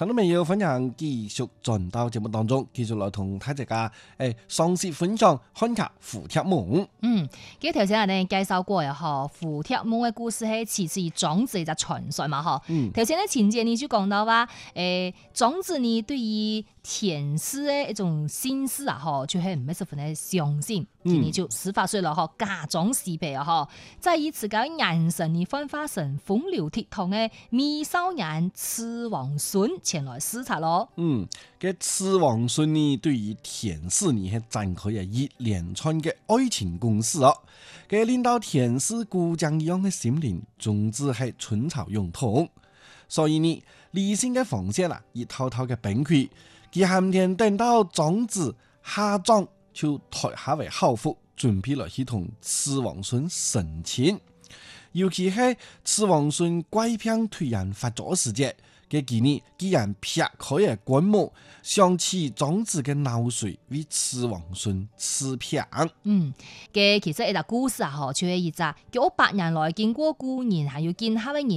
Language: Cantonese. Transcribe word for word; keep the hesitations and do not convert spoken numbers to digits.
聽到未有分享繼續轉到節目當中，繼續來同大家誒詳細分享看下胡鐵夢。 嗯，佢頭先我哋介紹過嘅嗬，胡鐵夢嘅故事係其實莊子就傳說嘛嗬。嗯。頭先咧前節你就講到話，誒、欸、莊子呢對於天師嘅一種心思啊嗬，就係唔係十分嘅相信，今年就十八歲啦嗬，假裝侍婢啊嗬，再以自己眼神而幻化成風流倜儻嘅美少年池王孫前來視察咯。 嗯，嘅池王孫呢對於天師呢係展開嘅一連串嘅愛情故事哦。嘅令到天師姑娘一樣嘅心靈，總之係春潮湧動。所以呢，理性嘅防線啊，一套套嘅崩潰。佢寒天等到莊子下葬，就抬下為校服，準備來去同池王孫成親。尤其係池王孫怪病突然發作時節，嘅佢呢，既然撇開嘅棺木，想起莊子嘅腦髓為池王孫持平。 嗯，嘅其實一個故事啊，嗬，就係一隻叫百年來見過故人，還要見下嘅人。